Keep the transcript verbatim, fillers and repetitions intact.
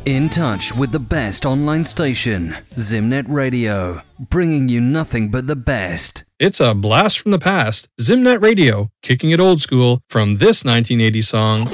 In touch with the best online station, Zimnet Radio, bringing you nothing but the best. It's a blast from the past. Zimnet Radio, kicking it old school from this nineteen eighty song.